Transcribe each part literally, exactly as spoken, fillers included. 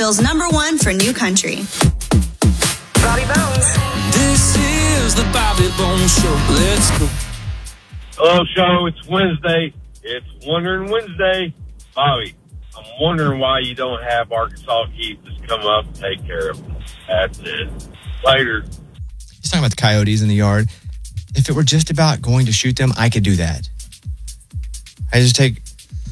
Nashville's number one for new country. Bobby Bones. This is the Bobby Bones Show. Let's go. Hello, show. It's Wednesday. It's Wondering Wednesday. Bobby, I'm wondering why you don't have Arkansas Keith just come up and take care of them. That's it. Later. He's talking about the coyotes in the yard. If it were just about going to shoot them, I could do that. I just take...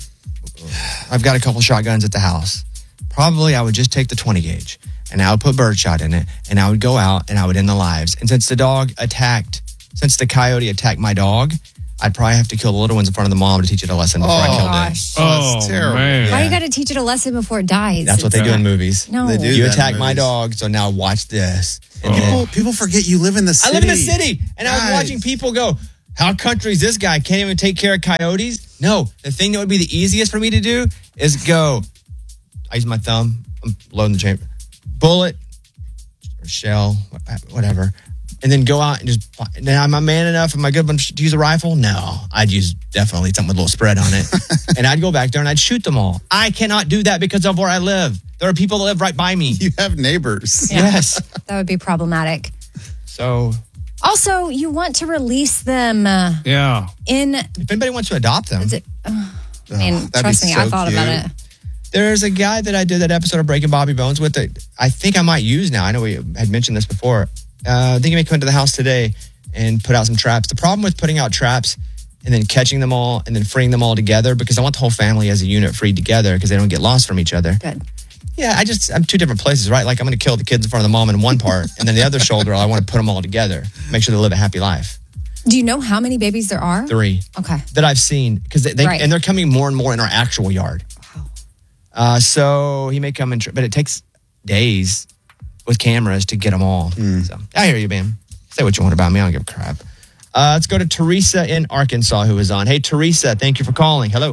I've got a couple shotguns at the house. Probably I would just take the twenty gauge and I would put birdshot in it and I would go out and I would end the lives. And since the dog attacked, since the coyote attacked my dog, I'd probably have to kill the little ones in front of the mom to teach it a lesson before Oh, I killed gosh. it. Oh, that's terrible. Man. Why you got to teach it a lesson before it dies? That's what they do in movies. No. They do You that in attack my movies. dog, so now watch this. And People, then, people forget you live in the I city. live in the city, and I was Guys. watching people go, how country is this guy? Can't even take care of coyotes? No, the thing that would be the easiest for me to do is go, I use my thumb, I'm loading the chamber, bullet, or shell, whatever, and then go out and just, now am I man enough? Am I good enough to use a rifle? No, I'd use definitely something with a little spread on it. And I'd go back there and I'd shoot them all. I cannot do that because of where I live. There are people that live right by me. You have neighbors. Yeah. Yes. That would be problematic. So Also, you want to release them uh, Yeah. in... if anybody wants to adopt them, Is it, uh, I mean, Oh, that'd trust be me, so I thought about cute. it. there's a guy that I did that episode of Breaking Bobby Bones with that I think I might use now. I know we had mentioned this before. Uh, I think he may come into the house today and put out some traps. The problem with putting out traps and then catching them all and then freeing them all together, because I want the whole family as a unit freed together because they don't get lost from each other. Good. Yeah, I just, I'm two different places, right? Like I'm going to kill the kids in front of the mom in one part, and then the other shoulder, I want to put them all together, make sure they live a happy life. Do you know how many babies there are? Three. Okay. That I've seen, because they, they Right. and they're coming more and more in our actual yard. Wow. Uh, so he may come in, tr- but it takes days with cameras to get them all. So I hear you, man. Say what you want about me. I don't give a crap. Uh, let's go to Teresa in Arkansas, who is on. Hey, Teresa, thank you for calling. Hello.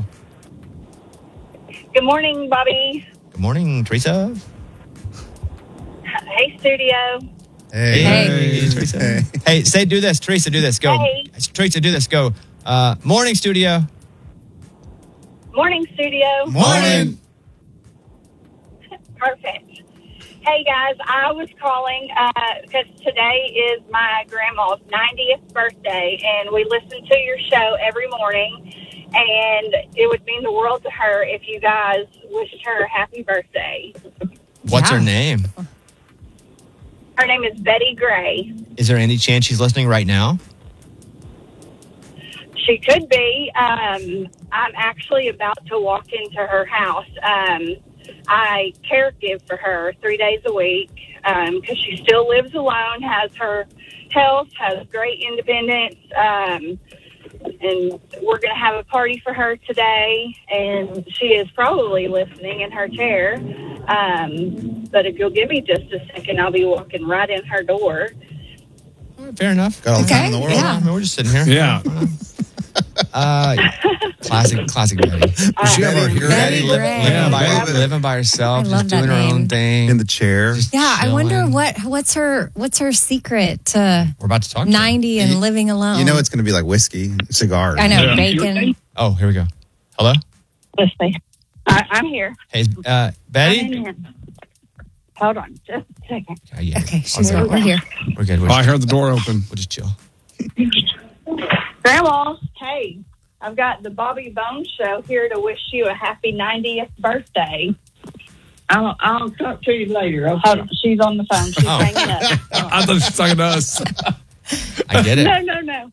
Good morning, Bobby. Good morning, Teresa. Hey, studio. Hey. Hey, Teresa. Hey. Hey, say, do this. Teresa, do this. Go. Hey. Teresa, do this. Go. Uh, morning, studio. Morning, studio. Morning. Perfect. Hey, guys, I was calling because today is my grandma's ninetieth birthday, and we listen to your show every morning, and it would mean the world to her if you guys wished her a happy birthday. What's Yeah. her name? Her name is Betty Gray. Is there any chance she's listening right now? She could be. Um, I'm actually about to walk into her house. Um, I care give for her three days a week because she still lives alone, has her health, has great independence, um, and we're going to have a party for her today, and she is probably listening in her chair. Um, but if you'll give me just a second, I'll be walking right in her door. All right, fair enough. Got all the Okay, time in the world. yeah. I mean, we're just sitting here. Yeah. Uh, classic, classic Betty. Was she ever here? Betty Li- Gray. living, by, Love it. living by herself, I just love that doing her own name. thing. In the chair. Just Yeah, I wonder chilling. what what's her what's her secret to We're about to talk to her. ninety and living alone. You know it's going to be like whiskey, cigars. I know Yeah. bacon. Oh, here we go. Hello? Let's see. I, I'm here. Hey, uh, I'm Betty? in here. Hold on just a second. Oh, yeah. Okay, she's Okay. right. We're here. We're good. We're I just, heard the door open. we'll just chill. Grandma, hey, I've got the Bobby Bones Show here to wish you a happy ninetieth birthday. I'll, I'll talk to you later. Okay? Hold on. She's on the phone. She's Oh. hanging up. I thought she was talking to us. I get it. No, no, no.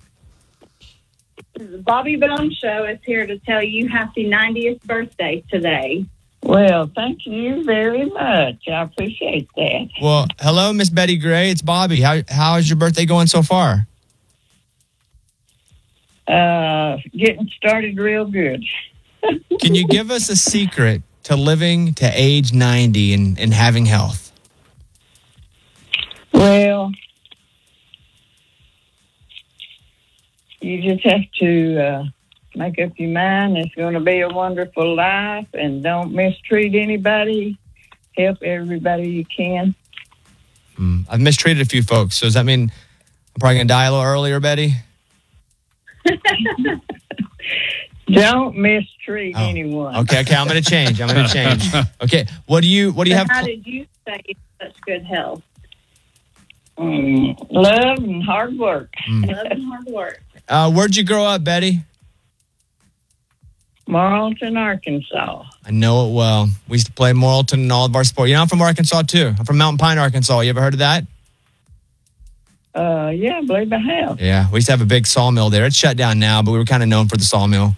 The Bobby Bones Show is here to tell you happy ninetieth birthday today. Well, thank you very much. I appreciate that. Well, hello, Miss Betty Gray. It's Bobby. How how is your birthday going so far? Uh, getting started real good. Can you give us a secret to living to age ninety and, and having health? Well, you just have to uh, make up your mind it's going to be a wonderful life, and don't mistreat anybody. Help everybody you can. Hmm. I've mistreated a few folks, so does that mean I'm probably going to die a little earlier, Betty? Don't mistreat Oh. anyone. Okay, okay, I'm going to change. I'm going to change. Okay, what do you what do you have? How did you stay in such good health? Mm, love and hard work. Love and hard work. Uh, where'd you grow up, Betty? Marlton, Arkansas. I know it well. We used to play Morrilton and all of our sports. You know, I'm from Arkansas too. I'm from Mountain Pine, Arkansas. You ever heard of that? Uh, yeah, I believe I have. Yeah, we used to have a big sawmill there. It's shut down now, but we were kind of known for the sawmill.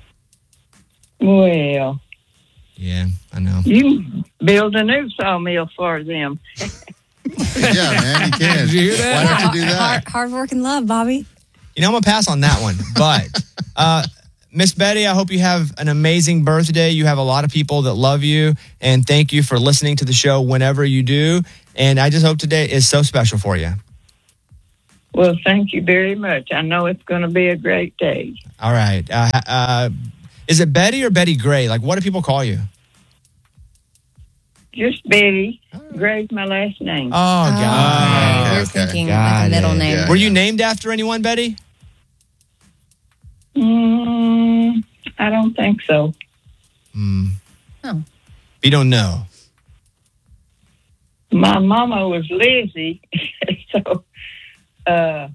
Well, Yeah, I know. you can build a new sawmill for them. Yeah, man, you can. Did you hear that? Why don't you do that? Hard, hard work and love, Bobby. You know, I'm going to pass on that one. But, uh, Miss Betty, I hope you have an amazing birthday. You have a lot of people that love you. And thank you for listening to the show whenever you do. And I just hope today is so special for you. Well, thank you very much. I know it's going to be a great day. All right. Uh, uh, is it Betty or Betty Gray? Like, what do people call you? Just Betty. Gray's my last name. Oh, God. You're okay. thinking Got like a middle it. name. Yeah. Were you named after anyone, Betty? Mm, I don't think so. Hmm. Oh. You don't know. My mama was Lizzie, so uh,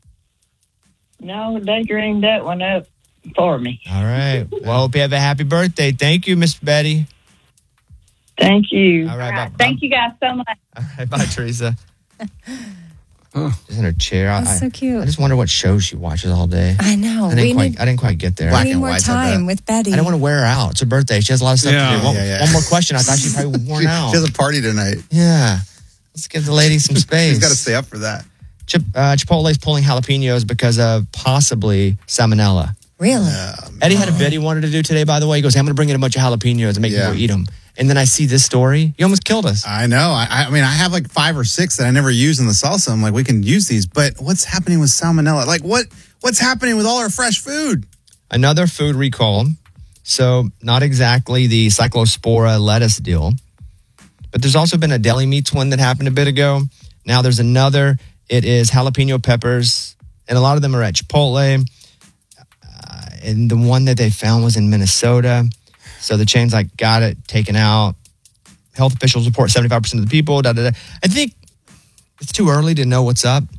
no, they dreamed that one up for me. All right. Well, hope you have a happy birthday. Thank you, Miss Betty. Thank you. All right. Bye. Thank you guys so much. All right. Bye, Teresa. She's in her chair. I, That's so cute. I just wonder what shows she watches all day. I know. I didn't we quite. need, I didn't quite get there. we need and more whites, I time bet. with Betty. I don't want to wear her out. It's her birthday. She has a lot of stuff Yeah. to do. One, Yeah, yeah. one more question. I thought she'd probably worn She, out. she has a party tonight. Yeah. Let's give the lady some space. She's got to stay up for that. Chip, uh, Chipotle's pulling jalapenos because of possibly salmonella. Really? Eddie had a bit he wanted to do today, by the way. He goes, hey, I'm going to bring in a bunch of jalapenos and make Yeah. people eat them. And then I see this story. You almost killed us. I know. I, I mean, I have like five or six that I never use in the salsa. I'm like, we can use these, but what's happening with salmonella? Like, what what's happening with all our fresh food? Another food recall. So not exactly the cyclospora lettuce deal, but there's also been a deli meats one that happened a bit ago. Now there's another. It is jalapeno peppers, and a lot of them are at Chipotle. Uh, and the one that they found was in Minnesota. So the chain's like, got it, taken out. Health officials report seventy-five percent of the people. Da, da, da. I think it's too early to know what's up.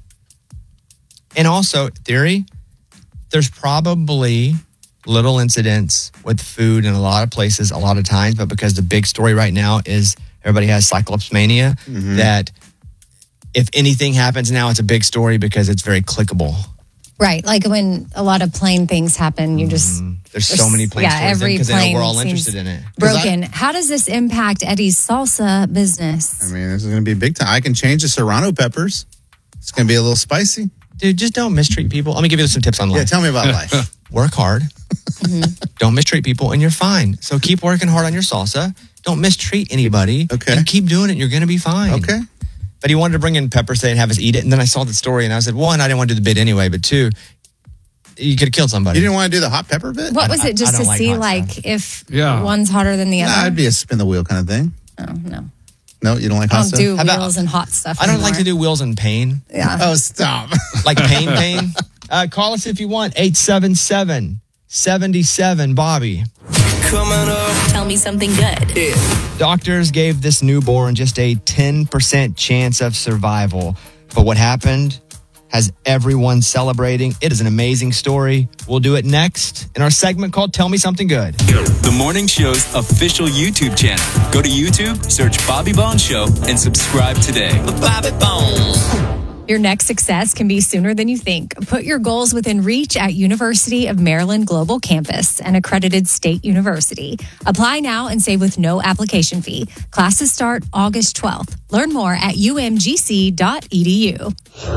And also, theory, there's probably little incidents with food in a lot of places, a lot of times, but because the big story right now is everybody has Cyclops mania, Mm-hmm. that if anything happens now, it's a big story because it's very clickable. Right. Like when a lot of plane things happen, you just. There's so many plane yeah, stories every because they know plane we're all seems interested in it. Broken. How does this impact Eddie's salsa business? I mean, this is going to be big time. I can change the serrano peppers. It's going to be a little spicy. Dude, just don't mistreat people. Let me give you some tips on life. Yeah, tell me about life. Work hard. Don't mistreat people, and you're fine. So keep working hard on your salsa. Don't mistreat anybody. Okay. And keep doing it. You're going to be fine. Okay. But he wanted to bring in pepper today and have us eat it. And then I saw the story and I said, one, I didn't want to do the bit anyway. But two, you could have killed somebody. You didn't want to do the hot pepper bit? What I- was I- it just I to don't like see hot like stuff. if Yeah. one's hotter than the Nah, other? it'd be a spin the wheel kind of thing. Oh, no. No, you don't like I hot don't stuff? do How about- wheels and hot stuff. I don't like anymore. to do wheels in pain. Yeah. Oh, stop. Like pain, pain. Uh, call us if you want. eight seven seven, seven seven, Bobby. Coming up. Tell me something good. Doctors gave this newborn just a ten percent chance of survival. But what happened has everyone celebrating. It is an amazing story. We'll do it next in our segment called Tell Me Something Good. The morning show's official YouTube channel. Go to YouTube, search Bobby Bones Show, and subscribe today. Bobby Bones. Your next success can be sooner than you think. Put your goals within reach at University of Maryland Global Campus, an accredited state university. Apply now and save with no application fee. Classes start August twelfth. Learn more at u m g c dot e d u.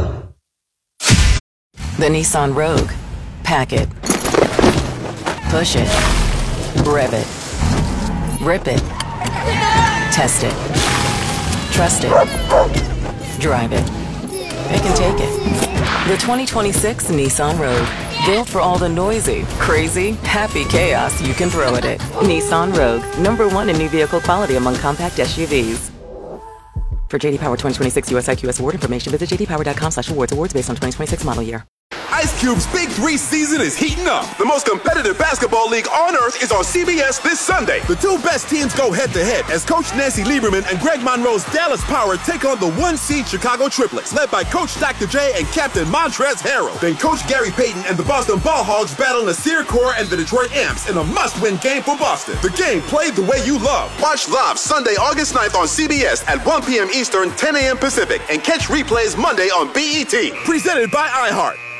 The Nissan Rogue. Pack it. Push it. Rev it. Rip it. Test it. Trust it. Drive it. It can take it. The twenty twenty-six Nissan Rogue. Built for all the noisy, crazy, happy chaos you can throw at it. Nissan Rogue. Number one in new vehicle quality among compact S U Vs. For J D Power twenty twenty-six U S I Q S award information, visit j d power dot com slash awards. Awards based on twenty twenty-six model year. Ice Cube's Big Three season is heating up. The most competitive basketball league on earth is on C B S this Sunday. The two best teams go head-to-head as Coach Nancy Lieberman and Greg Monroe's Dallas Power take on the one-seed Chicago Triplets, led by Coach Doctor J and Captain Montrezl Harrell. Then Coach Gary Payton and the Boston Ball Hogs battle Nasir Kaur and the Detroit Amps in a must-win game for Boston. The game played the way you love. Watch live Sunday, August ninth on C B S at one p.m. Eastern, ten a.m. Pacific, and catch replays Monday on B E T. Presented by iHeart.